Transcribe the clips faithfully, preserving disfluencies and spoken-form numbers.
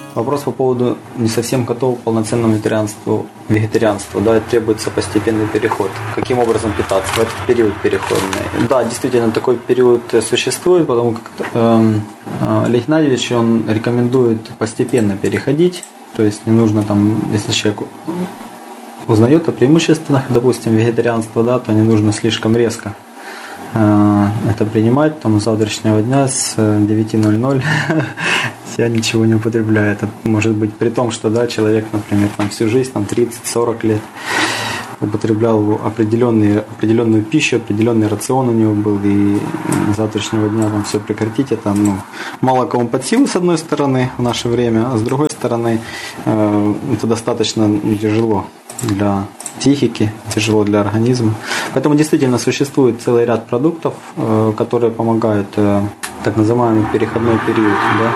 Вопрос по поводу не совсем готов к полноценному вегетарианству, вегетарианству, да, требуется постепенный переход. Каким образом питаться в этот период переходный? Да, действительно, такой период существует, потому как э, Олег Геннадьевич, он рекомендует постепенно переходить, то есть не нужно там, если человек узнает о преимуществах, допустим, вегетарианства, да, то не нужно слишком резко э, это принимать, там, с завтрашнего дня с девяти ноль-ноль я ничего не употребляю. Это может быть при том, что да, человек, например, там, всю жизнь, там, тридцать-сорок лет употреблял определенные, определенную пищу, определенный рацион у него был, и с завтрашнего дня там все прекратить, это ну, мало кому под силу с одной стороны в наше время, а с другой стороны э, это достаточно тяжело для психики, тяжело для организма. Поэтому действительно существует целый ряд продуктов, э, которые помогают э, так называемый переходной период. Да?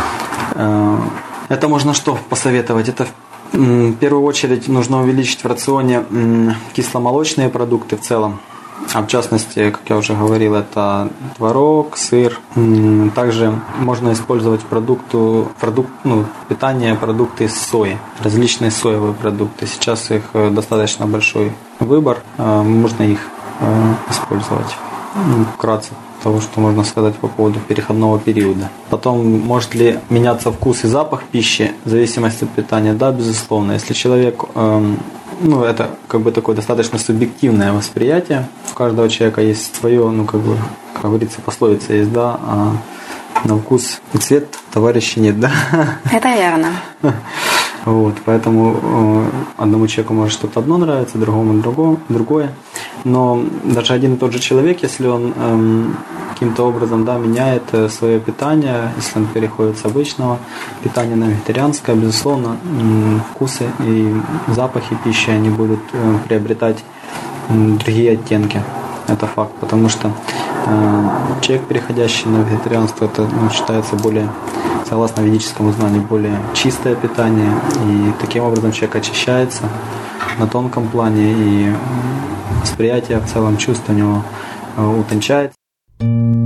Э, это можно что посоветовать? Это в первую очередь нужно увеличить в рационе кисломолочные продукты в целом. А в частности, как я уже говорил, это творог, сыр. Также можно использовать продукту, продукт, ну, питание, продукты из сои, различные соевые продукты. Сейчас их достаточно большой выбор, можно их использовать. Вкратце того, что можно сказать по поводу переходного периода. Потом, может ли меняться вкус и запах пищи в зависимости от питания? Да, безусловно. Если человек, эм, ну, это как бы такое достаточно субъективное восприятие. У каждого человека есть свое, ну, как бы, как говорится, пословица есть, да, а на вкус и цвет товарища нет, да? Это верно. Вот, поэтому э, одному человеку может что-то одно нравится, другому другое, другое. Но даже один и тот же человек, если он э, каким-то образом, да, меняет свое питание, если он переходит с обычного питания на вегетарианское, безусловно, э, вкусы и запахи пищи, они будут э, приобретать э, другие оттенки. Это факт, потому что э, человек, переходящий на вегетарианство, это ну, считается более, согласно ведическому знанию, более чистое питание, и таким образом человек очищается на тонком плане, и восприятие в целом чувств у него э, утончается.